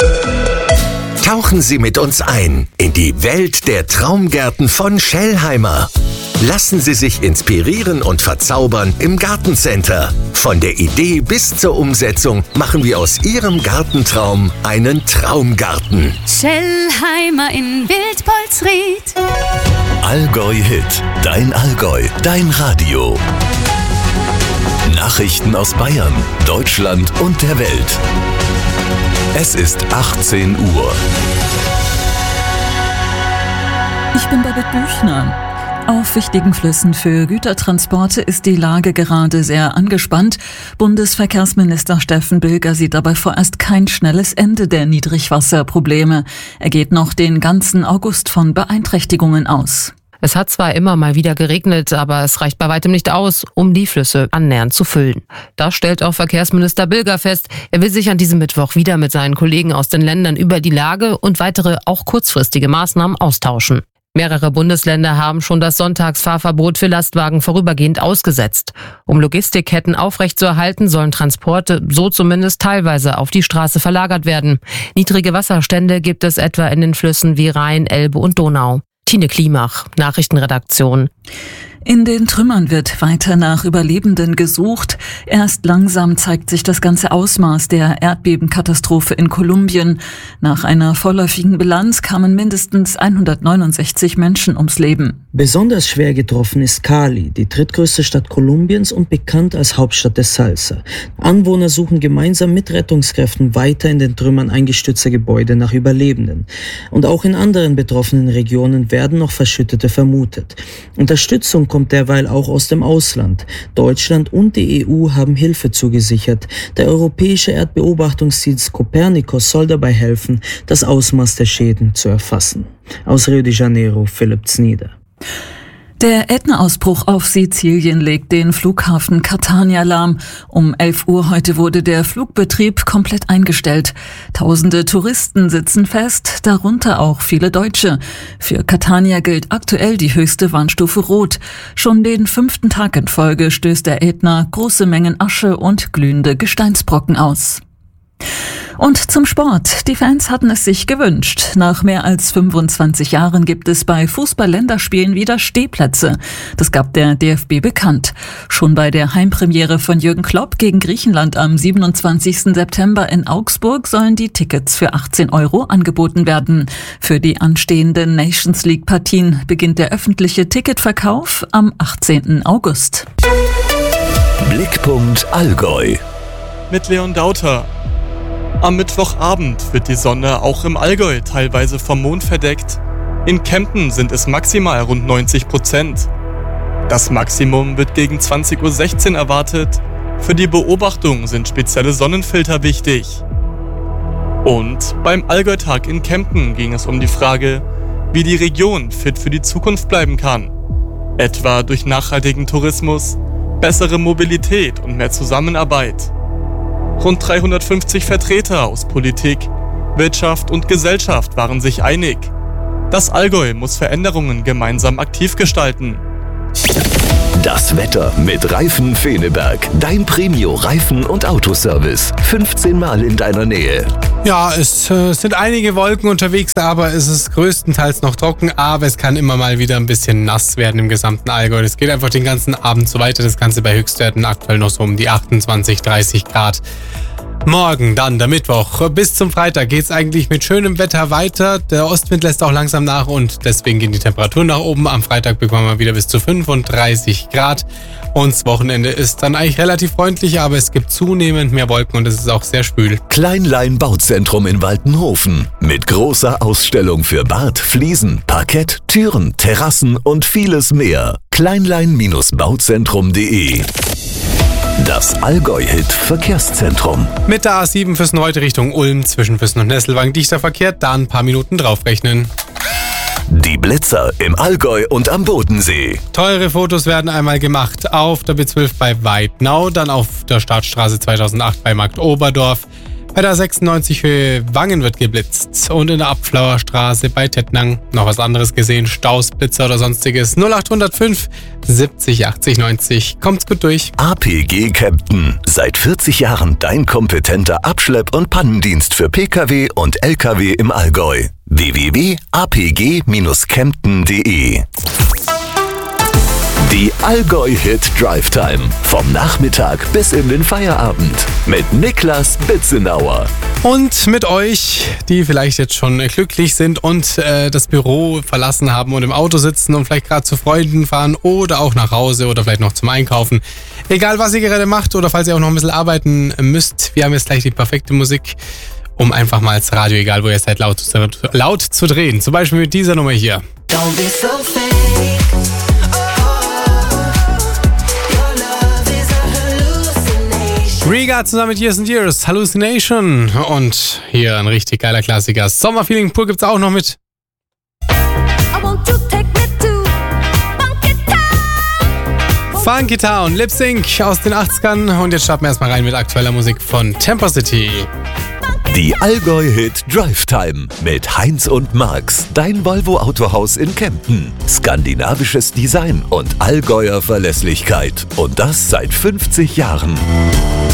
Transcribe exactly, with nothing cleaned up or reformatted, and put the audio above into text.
Tauchen Sie mit uns ein in die Welt der Traumgärten von Schellheimer. Lassen Sie sich inspirieren und verzaubern im Gartencenter. Von der Idee bis zur Umsetzung machen wir aus Ihrem Gartentraum einen Traumgarten. Schellheimer in Wildpolsried. Allgäu Hit, dein Allgäu, dein Radio. Nachrichten aus Bayern, Deutschland und der Welt. Es ist achtzehn Uhr. Ich bin Babette Büchner. Auf wichtigen Flüssen für Gütertransporte ist die Lage gerade sehr angespannt. Bundesverkehrsminister Steffen Bilger sieht dabei vorerst kein schnelles Ende der Niedrigwasserprobleme. Er geht noch den ganzen August von Beeinträchtigungen aus. Es hat zwar immer mal wieder geregnet, aber es reicht bei weitem nicht aus, um die Flüsse annähernd zu füllen. Das stellt auch Verkehrsminister Bilger fest. Er will sich an diesem Mittwoch wieder mit seinen Kollegen aus den Ländern über die Lage und weitere, auch kurzfristige Maßnahmen austauschen. Mehrere Bundesländer haben schon das Sonntagsfahrverbot für Lastwagen vorübergehend ausgesetzt. Um Logistikketten aufrechtzuerhalten, sollen Transporte so zumindest teilweise auf die Straße verlagert werden. Niedrige Wasserstände gibt es etwa in den Flüssen wie Rhein, Elbe und Donau. Tine Klimach, Nachrichtenredaktion. In den Trümmern wird weiter nach Überlebenden gesucht. Erst langsam zeigt sich das ganze Ausmaß der Erdbebenkatastrophe in Kolumbien. Nach einer vorläufigen Bilanz kamen mindestens hundertneunundsechzig Menschen ums Leben. Besonders schwer getroffen ist Cali, die drittgrößte Stadt Kolumbiens und bekannt als Hauptstadt des Salsa. Anwohner suchen gemeinsam mit Rettungskräften weiter in den Trümmern eingestürzter Gebäude nach Überlebenden. Und auch in anderen betroffenen Regionen werden noch Verschüttete vermutet. Unterstützung kommt derweil auch aus dem Ausland. Deutschland und die E U haben Hilfe zugesichert. Der europäische Erdbeobachtungsdienst Copernicus soll dabei helfen, das Ausmaß der Schäden zu erfassen. Aus Rio de Janeiro, Philipp Znieder. Der Ätna-Ausbruch auf Sizilien legt den Flughafen Catania lahm. Um elf Uhr heute wurde der Flugbetrieb komplett eingestellt. Tausende Touristen sitzen fest, darunter auch viele Deutsche. Für Catania gilt aktuell die höchste Warnstufe Rot. Schon den fünften Tag in Folge stößt der Ätna große Mengen Asche und glühende Gesteinsbrocken aus. Und zum Sport. Die Fans hatten es sich gewünscht. Nach mehr als fünfundzwanzig Jahren gibt es bei Fußball-Länderspielen wieder Stehplätze. Das gab der D F B bekannt. Schon bei der Heimpremiere von Jürgen Klopp gegen Griechenland am siebenundzwanzigsten September in Augsburg sollen die Tickets für achtzehn Euro angeboten werden. Für die anstehenden Nations League-Partien beginnt der öffentliche Ticketverkauf am achtzehnten August. Blickpunkt Allgäu. Mit Leon Dauter. Am Mittwochabend wird die Sonne auch im Allgäu teilweise vom Mond verdeckt. In Kempten sind es maximal rund neunzig Prozent. Das Maximum wird gegen zwanzig Uhr sechzehn erwartet. Für die Beobachtung sind spezielle Sonnenfilter wichtig. Und beim Allgäu-Tag in Kempten ging es um die Frage, wie die Region fit für die Zukunft bleiben kann. Etwa durch nachhaltigen Tourismus, bessere Mobilität und mehr Zusammenarbeit. Rund dreihundertfünfzig Vertreter aus Politik, Wirtschaft und Gesellschaft waren sich einig. Das Allgäu muss Veränderungen gemeinsam aktiv gestalten. Das Wetter mit Reifen Feneberg. Dein Premio-Reifen- und Autoservice. fünfzehn Mal in deiner Nähe. Ja, es äh, sind einige Wolken unterwegs, aber es ist größtenteils noch trocken. Aber es kann immer mal wieder ein bisschen nass werden im gesamten Allgäu. Es geht einfach den ganzen Abend so weiter. Das Ganze bei Höchstwerten aktuell noch so um die achtundzwanzig, dreißig Grad. Morgen dann, der Mittwoch. Bis zum Freitag geht es eigentlich mit schönem Wetter weiter. Der Ostwind lässt auch langsam nach und deswegen gehen die Temperaturen nach oben. Am Freitag bekommen wir wieder bis zu fünfunddreißig Grad. Und das Wochenende ist dann eigentlich relativ freundlich, aber es gibt zunehmend mehr Wolken und es ist auch sehr schwül. Kleinlein Bauzentrum in Waltenhofen. Mit großer Ausstellung für Bad, Fliesen, Parkett, Türen, Terrassen und vieles mehr. kleinlein Bauzentrum punkt de. Das Allgäu-Hit Verkehrszentrum. Mit der A sieben Füssen heute Richtung Ulm, zwischen Füssen und Nesselwang dichter Verkehr, da ein paar Minuten draufrechnen. Die Blitzer im Allgäu und am Bodensee. Teure Fotos werden einmal gemacht auf der B zwölf bei Weidnau, dann auf der Startstraße zweitausendacht bei Markt Oberdorf, Bei der sechsundneunzig Höhe Wangen wird geblitzt und in der Abflauer Straße bei Tettnang noch was anderes gesehen, Staus, Blitzer oder sonstiges. null acht null fünf siebzig achtzig neunzig. Kommt's gut durch. A P G Kempten. Seit vierzig Jahren dein kompetenter Abschlepp- und Pannendienst für Pkw und Lkw im Allgäu. w w w punkt a p g dash kempten punkt d e Die Allgäu-Hit Drive Time. Vom Nachmittag bis in den Feierabend. Mit Niklas Bitzenauer. Und mit euch, die vielleicht jetzt schon glücklich sind und äh, das Büro verlassen haben und im Auto sitzen und vielleicht gerade zu Freunden fahren oder auch nach Hause oder vielleicht noch zum Einkaufen. Egal, was ihr gerade macht oder falls ihr auch noch ein bisschen arbeiten müsst, wir haben jetzt gleich die perfekte Musik, um einfach mal das Radio, egal wo ihr seid, laut, laut zu drehen. Zum Beispiel mit dieser Nummer hier. Don't be so fake. Riga zusammen mit Years and Years, Hallucination. Und hier ein richtig geiler Klassiker. Sommerfeeling pur gibt's auch noch mit. Funky Town, Lip Sync aus den achtzigern. Und jetzt starten wir erstmal rein mit aktueller Musik von Temper City. Die Allgäu-Hit Drive Time mit Heinz und Max. Dein Volvo Autohaus in Kempten. Skandinavisches Design und Allgäuer Verlässlichkeit. Und das seit fünfzig Jahren.